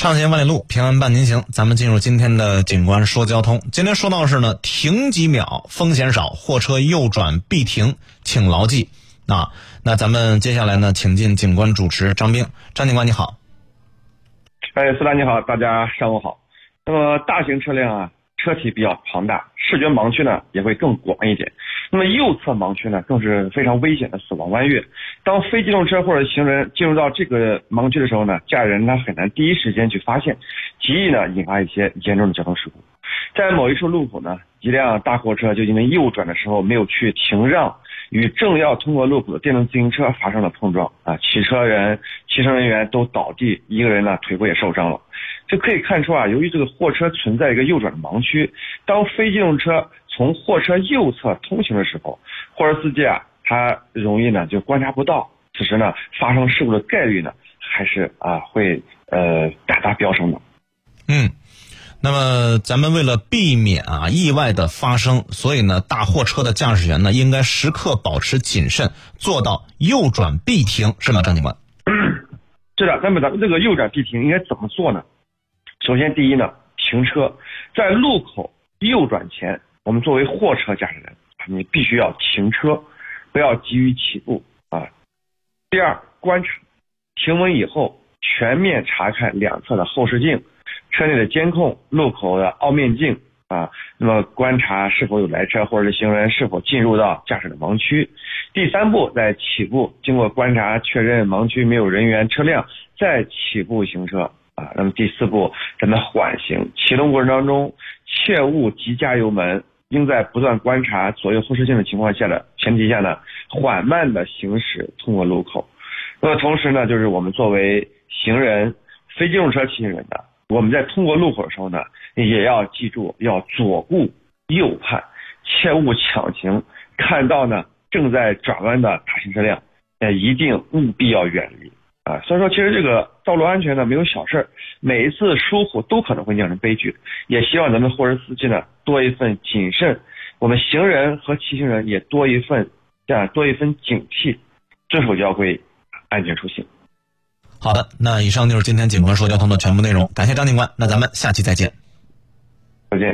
畅行万里路，平安伴您行。咱们进入今天的警官说交通。今天说到是呢，停几秒，风险少，货车右转必停，请牢记。那咱们接下来呢，请进警官主持张兵。张警官你好。 司达你好，大家上午好。那么大型车辆啊，车体比较庞大，视觉盲区呢也会更广一点。那么右侧盲区呢，更是非常危险的死亡弯月。当非机动车或者行人进入到这个盲区的时候呢，驾驶人他很难第一时间去发现，极易呢引发一些严重的交通事故。在某一处路口呢，一辆大货车就因为右转的时候没有去停让，与正要通过路口的电动自行车发生了碰撞啊，骑车人、骑乘人员都倒地，一个人呢腿部也受伤了。这可以看出啊，由于这个货车存在一个右转的盲区，当非机动车从货车右侧通行的时候，货车司机啊，他容易呢就观察不到，此时呢发生事故的概率呢还是会大大飙升的。 那么咱们为了避免意外的发生，所以呢大货车的驾驶员呢应该时刻保持谨慎，做到右转必停，是吗，张警官？ 是的。那么咱们这个右转必停应该怎么做呢？首先第一呢，停车，在路口右转前，我们作为货车驾驶人，你必须要停车，不要急于起步啊。第二，观察，停稳以后全面查看两侧的后视镜、车内的监控、路口的凹面镜啊，那么观察是否有来车或者是行人是否进入到驾驶的盲区。第三步，在起步经过观察确认盲区没有人员车辆，再起步行车啊。那么第四步，咱们缓行，启动过程当中切勿急加油门，应在不断观察左右后视镜的情况下的前提下呢，缓慢的行驶通过路口。那么同时呢，就是我们作为行人、非机动车骑行人的，我们在通过路口的时候呢，也要记住要左顾右盼，切勿抢行，看到呢正在转弯的大型车辆，一定务必要远离啊。所以说其实这个道路安全呢没有小事，每一次疏忽都可能会酿成悲剧，也希望咱们货车司机呢多一份谨慎，我们行人和骑行人也多一份警惕，遵守交规，安全出行。 好的，那以上就是今天警官说交通的全部内容，感谢张警官，那咱们下期再见。 再见。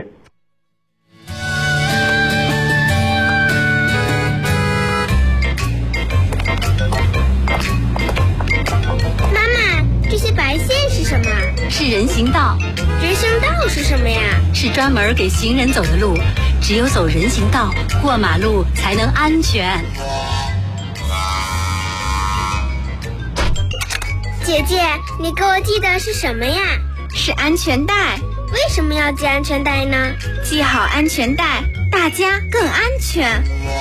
妈妈，这些白线是什么？ 是人行道。 人行道是什么呀？ 是专门给行人走的路，只有走人行道，过马路才能安全。 姐姐，你给我系的是什么呀？ 是安全带。 为什么要系安全带呢？ 系好安全带，大家更安全。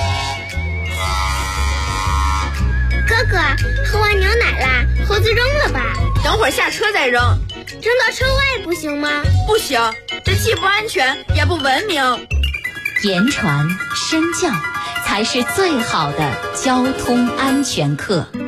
哥哥，喝完牛奶啦，盒子扔了吧？ 等会儿下车再扔。 扔到车外不行吗？ 不行，这既不安全也不文明。 言传身教才是最好的交通安全课。